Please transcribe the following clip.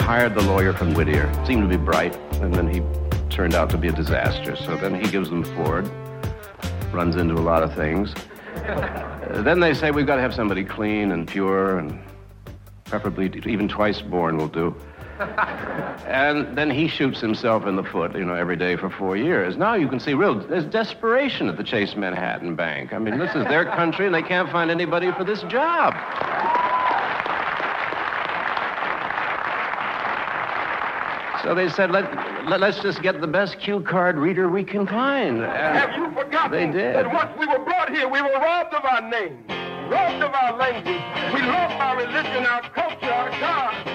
hired the lawyer from Whittier. Seemed to be bright, and then he turned out to be a disaster. So then he gives them Ford, runs into a lot of things. Then they say, we've got to have somebody clean and pure, and preferably even twice born will do. And then he shoots himself in the foot, every day for 4 years. Now you can see there's desperation at the Chase Manhattan Bank. I mean, this is their country, and they can't find anybody for this job. So they said, let's just get the best cue card reader we can find. Have you forgotten that once we were brought here, we were robbed of our name, robbed of our language. We lost our religion, our culture, our God.